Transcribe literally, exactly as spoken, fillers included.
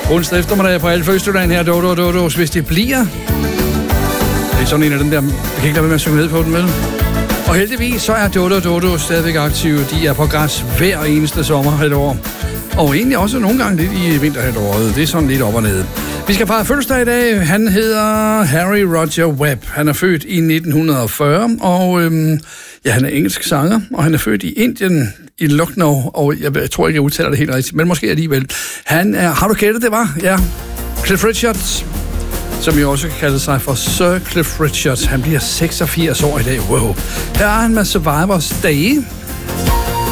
Onsdag eftermiddag på alle fødselsdagen her, Dodo Dodos, hvis det bliver. Det er sådan en af dem der, jeg kan ikke lade være med at synge ned på den, vel? Og heldigvis så er Dodo Dodo stadigvæk aktive. De er på græs hver eneste sommer et år. Og egentlig også nogle gange lidt i vinterhalvåret. Det er sådan lidt op og ned. Vi skal fejre fødselsdag i dag. Han hedder Harry Roger Webb. Han er født i nitten fyrre, og øhm, ja, han er engelsk sanger, og han er født i Indien, i Lucknow, og jeg, jeg tror ikke, jeg udtaler det helt rigtigt, men måske alligevel. Han er, har du gættet det, var? Ja. Cliff Richard, som jo også kan kalde sig for Sir Cliff Richard. Han bliver seksogfirs år i dag. Wow. Her er han med Survivors Day.